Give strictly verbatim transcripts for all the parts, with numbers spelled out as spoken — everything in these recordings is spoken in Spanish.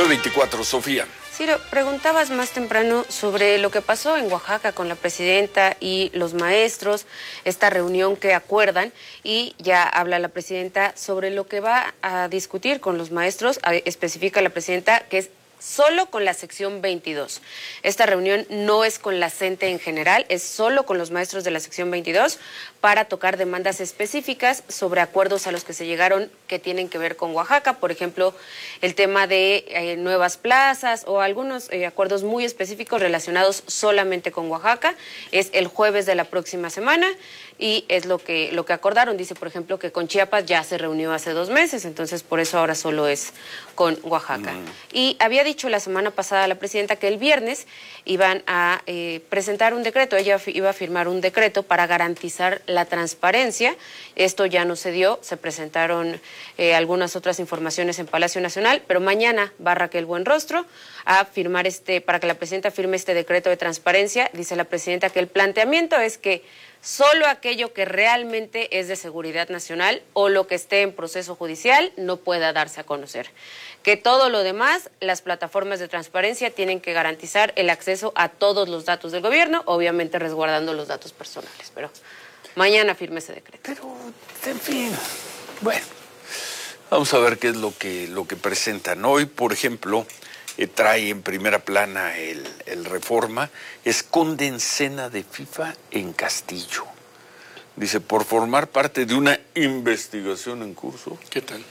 nueve veinticuatro, Sofía. Ciro, preguntabas más temprano sobre lo que pasó en Oaxaca con la presidenta y los maestros, esta reunión que acuerdan, y ya habla la presidenta sobre lo que va a discutir con los maestros. Especifica la presidenta que es solo con la sección veintidós. Esta reunión no es con la CENTE en general, es solo con los maestros de la sección veintidós para tocar demandas específicas sobre acuerdos a los que se llegaron que tienen que ver con Oaxaca. Por ejemplo, el tema de eh, nuevas plazas o algunos eh, acuerdos muy específicos relacionados solamente con Oaxaca. Es el jueves de la próxima semana y es lo que, lo que acordaron. Dice, por ejemplo, que con Chiapas ya se reunió hace dos meses, entonces por eso ahora solo es con Oaxaca. Mm. Y había dicho la semana pasada la presidenta que el viernes iban a eh, presentar un decreto, ella iba a firmar un decreto para garantizar la transparencia. Esto ya no se dio, se presentaron eh, algunas otras informaciones en Palacio Nacional, pero mañana va Raquel Buenrostro a firmar este, para que la presidenta firme este decreto de transparencia. Dice la presidenta que el planteamiento es que solo aquello que realmente es de seguridad nacional o lo que esté en proceso judicial no pueda darse a conocer. Que todo lo demás, las plataformas de transparencia tienen que garantizar el acceso a todos los datos del gobierno, obviamente resguardando los datos personales. Pero mañana firme ese decreto. Pero, en fin, bueno, vamos a ver qué es lo que, lo que presentan hoy. Por ejemplo, eh, trae en primera plana el, el Reforma, esconden cena de FIFA en Castillo. Dice, por formar parte de una investigación en curso. ¿Qué tal?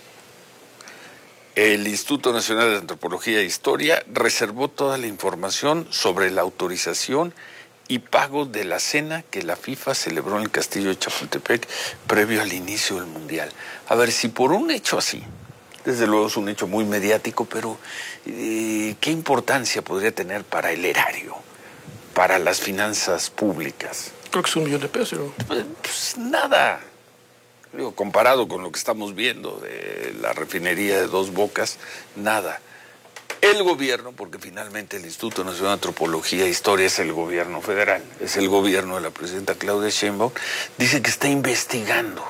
El Instituto Nacional de Antropología e Historia reservó toda la información sobre la autorización y pago de la cena que la FIFA celebró en el Castillo de Chapultepec previo al inicio del Mundial. A ver, si por un hecho así, desde luego es un hecho muy mediático, pero eh, ¿qué importancia podría tener para el erario, para las finanzas públicas? Creo que es un millón de pesos, ¿no? Pues, pues nada. Digo, comparado con lo que estamos viendo de la refinería de Dos Bocas, nada. El gobierno, porque finalmente el Instituto Nacional de Antropología e Historia es el gobierno federal, es el gobierno de la presidenta Claudia Sheinbaum, dice que está investigando,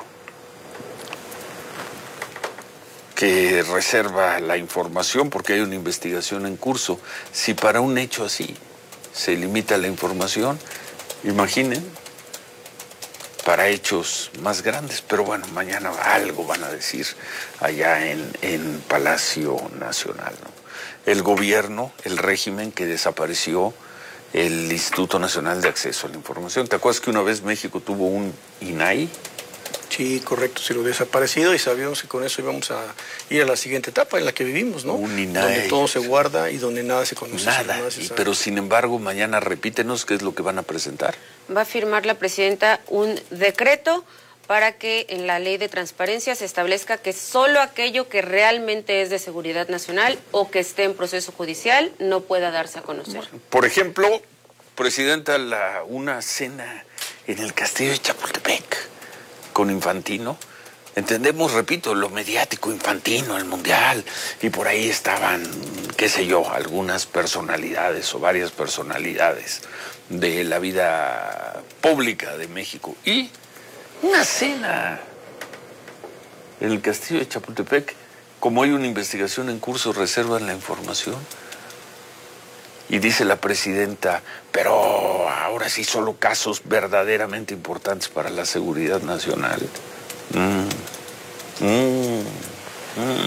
que reserva la información porque hay una investigación en curso. Si para un hecho así se limita la información, imaginen para hechos más grandes, pero bueno, mañana algo van a decir allá en, en Palacio Nacional, ¿no? El gobierno, el régimen que desapareció el Instituto Nacional de Acceso a la Información. ¿Te acuerdas que una vez México tuvo un I N A I? Sí, correcto, se lo desaparecido y sabíamos que con eso íbamos a ir a la siguiente etapa en la que vivimos, ¿no? Un I N A I. Donde todo se guarda y donde nada se conoce. Nada, nada y, pero sin embargo mañana repítenos qué es lo que van a presentar. Va a firmar la presidenta un decreto para que en la ley de transparencia se establezca que solo aquello que realmente es de seguridad nacional o que esté en proceso judicial no pueda darse a conocer. Bueno, por ejemplo, presidenta, la, una cena en el Castillo de Chapultepec con Infantino. Entendemos, repito, lo mediático, Infantino, el Mundial, y por ahí estaban, qué sé yo, algunas personalidades o varias personalidades de la vida pública de México. Y una cena en el Castillo de Chapultepec, como hay una investigación en curso, reservan la información. Y dice la presidenta, pero ahora sí solo casos verdaderamente importantes para la seguridad nacional. Mm. Mm. Mm.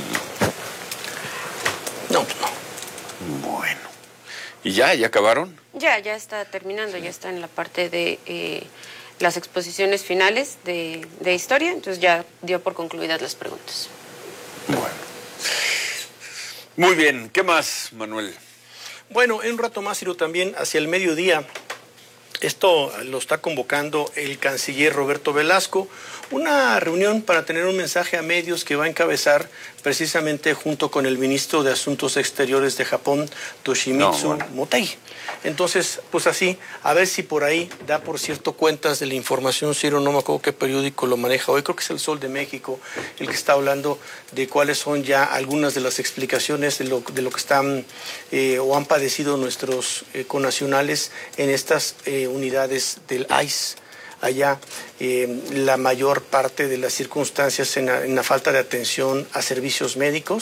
No, pues no. Bueno. ¿Y ya? ¿Ya acabaron? Ya, ya está terminando, ya está en la parte de eh, las exposiciones finales de, de historia, entonces ya dio por concluidas las preguntas. Bueno. Muy bien, ¿qué más, Manuel? Bueno, en un rato más, Ciro, también hacia el mediodía, esto lo está convocando el canciller Roberto Velasco, una reunión para tener un mensaje a medios que va a encabezar precisamente junto con el ministro de Asuntos Exteriores de Japón, Toshimitsu no, bueno. Motegi. Entonces, pues así, a ver si por ahí da, por cierto, cuentas de la información, Ciro, no me acuerdo qué periódico lo maneja hoy, creo que es El Sol de México, el que está hablando de cuáles son ya algunas de las explicaciones de lo, de lo que están eh, o han padecido nuestros eh, connacionales en estas eh, unidades del I C E. Allá eh, la mayor parte de las circunstancias en la, en la falta de atención a servicios médicos